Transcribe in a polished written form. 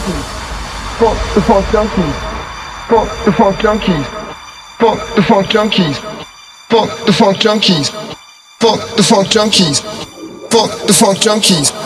Fuck the funk junkies. Fuck the funk junkies. Fuck the funk junkies. Fuck the funk junkies. Fuck the funk junkies. Fuck the funk junkies.